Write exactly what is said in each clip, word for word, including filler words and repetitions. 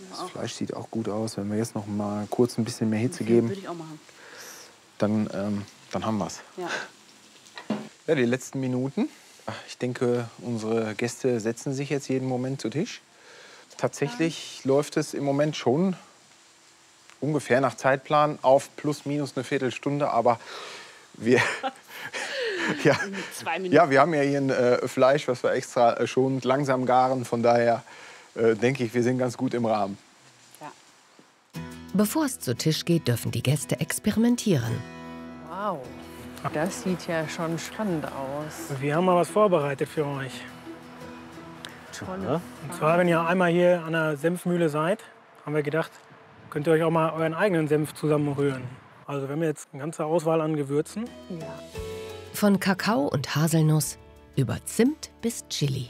Das Fleisch sieht auch gut aus. Wenn wir jetzt noch mal kurz ein bisschen mehr Hitze geben, Würde ich auch machen. dann, ähm, dann haben wir es. Ja. Ja, die letzten Minuten. Ich denke, unsere Gäste setzen sich jetzt jeden Moment zu Tisch. Tatsächlich ja. läuft es im Moment schon ungefähr nach Zeitplan auf plus minus eine Viertelstunde. Aber wir, ja, Zwei Minuten. ja, wir haben ja hier ein äh, Fleisch, was wir extra äh, schon langsam garen. Von daher äh, denke ich, wir sind ganz gut im Rahmen. Ja. Bevor es zu Tisch geht, dürfen die Gäste experimentieren. Wow, das sieht ja schon spannend aus. Wir haben mal was vorbereitet für euch. Tolle. Und zwar, wenn ihr einmal hier an der Senfmühle seid, haben wir gedacht, könnt ihr euch auch mal euren eigenen Senf zusammenrühren. Also wir haben jetzt eine ganze Auswahl an Gewürzen. Ja. Von Kakao und Haselnuss über Zimt bis Chili.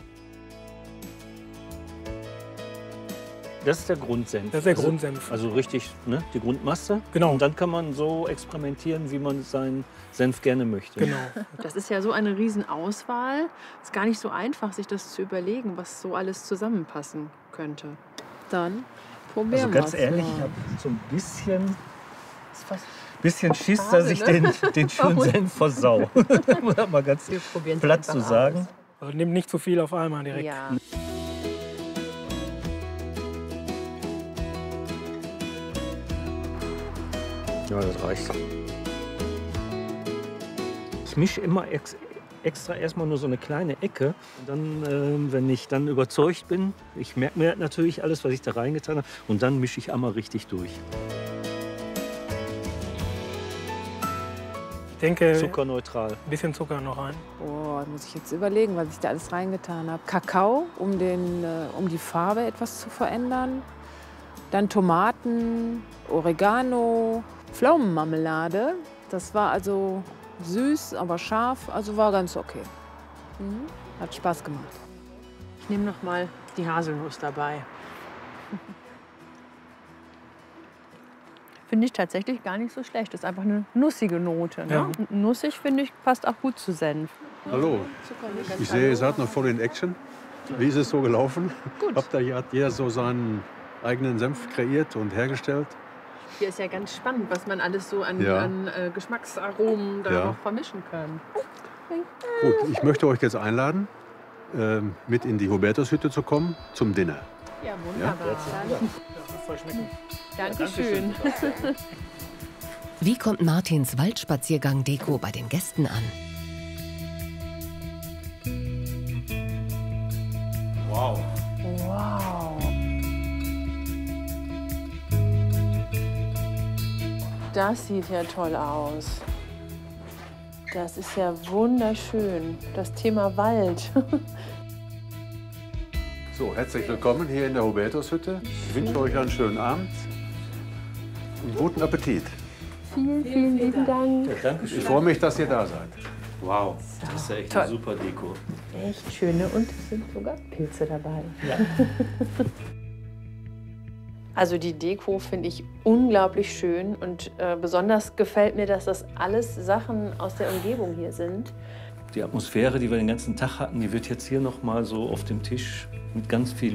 Das ist der Grundsenf. Das ist der also, Grundsenf. Also richtig, ne, die Grundmasse. Genau. Und dann kann man so experimentieren, wie man seinen Senf gerne möchte. Genau. Das ist ja so eine Riesenauswahl. Es ist gar nicht so einfach, sich das zu überlegen, was so alles zusammenpassen könnte. Dann probieren Also ganz wir's ehrlich, mal. ich habe so ein bisschen, ist fast bisschen Schiss, schade, dass ich ne? den, den schönen Senf versau. Um das mal ganz Wir probieren's platt zu einfach sagen. aus. Also nehmt nicht zu viel auf einmal direkt. Ja. Ja, das reicht. Ich mische immer ex extra erstmal nur so eine kleine Ecke. Und dann, äh, wenn ich dann überzeugt bin, ich merke mir natürlich alles, was ich da reingetan habe. Und dann mische ich einmal richtig durch. Ich denke, Zuckerneutral. ein bisschen Zucker noch rein. Oh, da muss ich jetzt überlegen, was ich da alles reingetan habe. Kakao, um, den, äh, um die Farbe etwas zu verändern. Dann Tomaten, Oregano, Pflaumenmarmelade. Das war also süß, aber scharf, also war ganz okay. Mhm. Hat Spaß gemacht. Ich nehme noch mal die Haselnuss dabei. Finde ich tatsächlich gar nicht so schlecht. Das ist einfach eine nussige Note. Ne? Ja. Nussig, finde ich, passt auch gut zu Senf. Hallo, ich sehe, ihr seid noch voll in Action. Wie ist es so gelaufen? Gut. Habt ihr, hat jeder so seinen eigenen Senf kreiert und hergestellt? Hier ist ja ganz spannend, was man alles so an, Ja. an äh, Geschmacksaromen da Ja. noch vermischen kann. Gut, ich möchte euch jetzt einladen, ähm, mit in die Hubertushütte zu kommen zum Dinner. Ja, wunderbar. Dankeschön. Wie kommt Martins Waldspaziergang-Deko bei den Gästen an? Wow. Wow. Das sieht ja toll aus. Das ist ja wunderschön. Das Thema Wald. So, herzlich willkommen hier in der Hubertushütte. Ich wünsche euch einen schönen Abend und guten Appetit. Vielen, vielen lieben Dank. Ja, danke schön. Ich freue mich, dass ihr da seid. Wow, das ist ja echt eine super Deko. Echt schöne und es sind sogar Pilze dabei. Ja. Also die Deko finde ich unglaublich schön und äh, besonders gefällt mir, dass das alles Sachen aus der Umgebung hier sind. Die Atmosphäre, die wir den ganzen Tag hatten, die wird jetzt hier noch mal so auf dem Tisch mit ganz viel